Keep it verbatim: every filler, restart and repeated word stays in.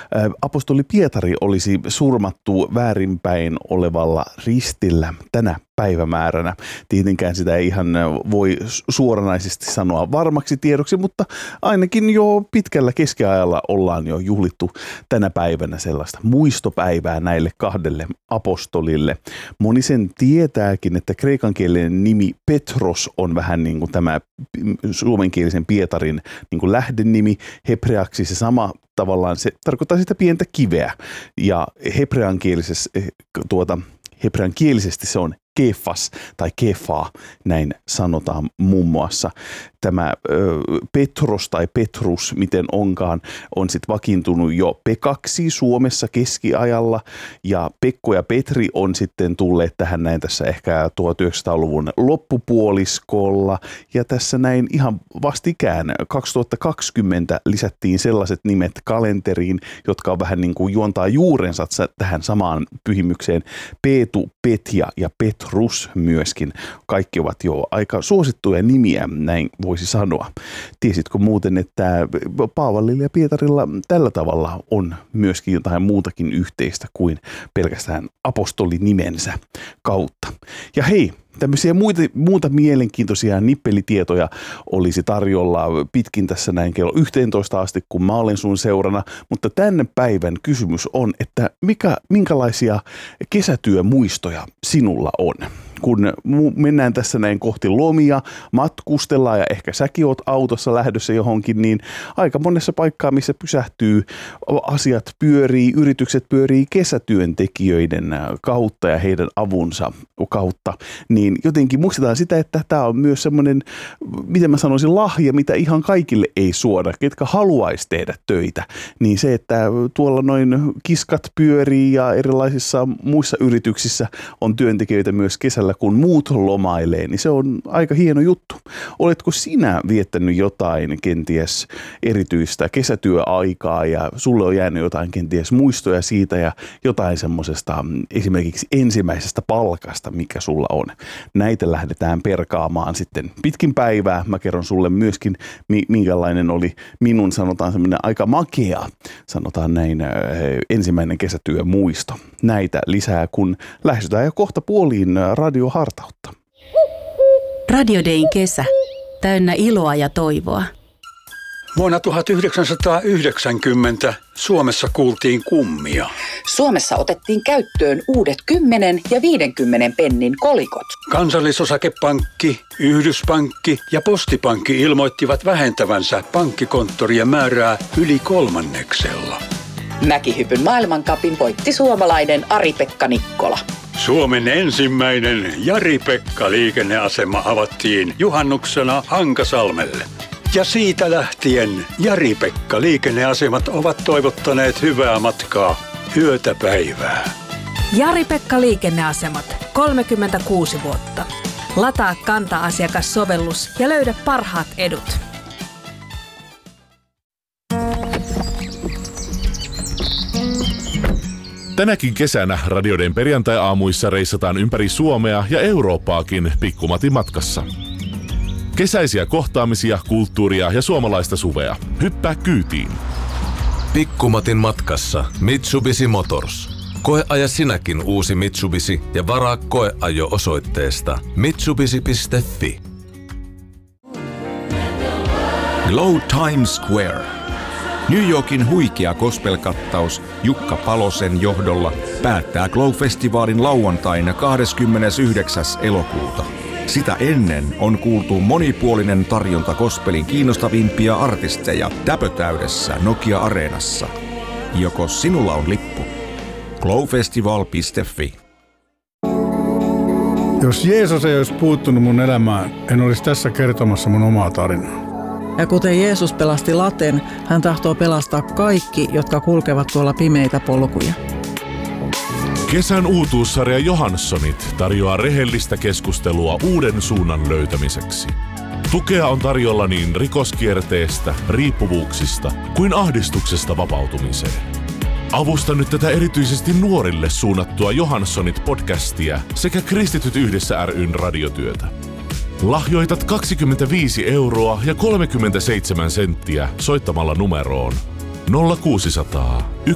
apostoli Pietari olisi surmattu väärinpäin olevalla ristillä tänä päivämääränä. Tietenkään sitä ei ihan voi suoranaisesti sanoa varmaksi tiedoksi, mutta ainakin jo pitkällä keskiajalla ollaan jo juhlittu tänä päivänä sellaista muistopäivää näille kahdelle apostolille. Moni sen tietääkin, että kreikankielinen nimi Petros on vähän niin kuin tämä suomenkielisen Pietarin niin kuin lähdenimi. Hebreaksi se sama tavallaan, se tarkoittaa sitä pientä kiveä ja hebreankielisessä tuota hebreankielisesti se on Kefas tai Kefa, näin sanotaan muun muassa. Tämä ö, Petros tai Petrus, miten onkaan, on sitten vakiintunut jo Pekaksi Suomessa keskiajalla ja Pekko ja Petri on sitten tulleet tähän näin tässä ehkä tuhatyhdeksänsataaluvun loppupuoliskolla ja tässä näin ihan vastikään kaksituhattakaksikymmentä lisättiin sellaiset nimet kalenteriin, jotka on vähän niin kuin juontaa juurensa tähän samaan pyhimykseen. Peetu, Petja ja Petrus myöskin. Kaikki ovat jo aika suosittuja nimiä, näin voisi sanoa. Tiesitkö muuten, että Paavalilla ja Pietarilla tällä tavalla on myöskin jotain muutakin yhteistä kuin pelkästään apostolinimensä kautta? Ja hei, tämmöisiä muita, muuta mielenkiintoisia nippelitietoja olisi tarjolla pitkin tässä näin kello yhteentoista asti, kun mä olen sun seurana, mutta tämän päivän kysymys on, että mikä, minkälaisia kesätyömuistoja sinulla on? Kun mennään tässä näin kohti lomia, matkustellaan ja ehkä säkin oot autossa lähdössä johonkin, niin aika monessa paikkaa, missä pysähtyy, asiat pyörii, yritykset pyörii kesätyöntekijöiden kautta ja heidän avunsa kautta, niin jotenkin muistetaan sitä, että tämä on myös semmoinen, miten mä sanoisin, lahja, mitä ihan kaikille ei suoda, ketkä haluaisi tehdä töitä, niin se, että tuolla noin kiskat pyörii ja erilaisissa muissa yrityksissä on työntekijöitä myös kesällä, kun muut lomailee, niin se on aika hieno juttu. Oletko sinä viettänyt jotain kenties erityistä kesätyöaikaa ja sulle on jäänyt jotain kenties muistoja siitä ja jotain semmoisesta esimerkiksi ensimmäisestä palkasta, mikä sulla on? Näitä lähdetään perkaamaan sitten pitkin päivää. Mä kerron sulle myöskin, minkälainen oli minun, sanotaan semmoinen aika makea, sanotaan näin, ensimmäinen kesätyömuisto. Näitä lisää, kun lähestytään jo kohta puoliin radiohartautta. Radio Dayn kesä. Täynnä iloa ja toivoa. Vuonna tuhatyhdeksänsataayhdeksänkymmentä Suomessa kuultiin kummia. Suomessa otettiin käyttöön uudet kymmenen ja viidenkymmenen pennin kolikot. Kansallisosakepankki, Yhdyspankki ja Postipankki ilmoittivat vähentävänsä pankkikonttorien määrää yli kolmanneksella. Mäkihypyn maailmancupin voitti suomalainen Ari-Pekka Nikkola. Suomen ensimmäinen Jari-Pekka-liikenneasema avattiin juhannuksena Hankasalmelle. Ja siitä lähtien Jari-Pekka-liikenneasemat ovat toivottaneet hyvää matkaa yötä päivää. Jari-Pekka-liikenneasemat, kolmekymmentäkuusi vuotta. Lataa Kanta-asiakassovellus ja löydä parhaat edut. Tänäkin kesänä Radio Dayn perjantai-aamuissa reissataan ympäri Suomea ja Eurooppaakin Pikkumatin matkassa. Kesäisiä kohtaamisia, kulttuuria ja suomalaista suvea. Hyppää kyytiin. Pikkumatin matkassa Mitsubishi Motors. Koeaja sinäkin uusi Mitsubishi ja varaa koeajo osoitteesta mitsubishi piste fi. Glow Times Square. New Yorkin huikea gospel-kattaus Jukka Palosen johdolla päättää Glow-festivaalin lauantaina kahdeskymmenesyhdeksäs elokuuta. Sitä ennen on kuultu monipuolinen tarjonta gospelin kiinnostavimpia artisteja täpötäydessä Nokia-areenassa. Joko sinulla on lippu? glowfestival piste fi. Jos Jeesus ei olisi puuttunut mun elämään, en olisi tässä kertomassa mun omaa tarinaa. Ja kuten Jeesus pelasti laten, hän tahtoo pelastaa kaikki, jotka kulkevat tuolla pimeitä polkuja. Kesän uutuussarja Johanssonit tarjoaa rehellistä keskustelua uuden suunnan löytämiseksi. Tukea on tarjolla niin rikoskierteestä, riippuvuuksista kuin ahdistuksesta vapautumiseen. Avusta nyt tätä erityisesti nuorille suunnattua Johanssonit-podcastia sekä Kristityt yhdessä ry:n radiotyötä. Lahjoitat kaksikymmentäviisi euroa ja kolmekymmentäseitsemän senttiä soittamalla numeroon nolla kuusi nolla nolla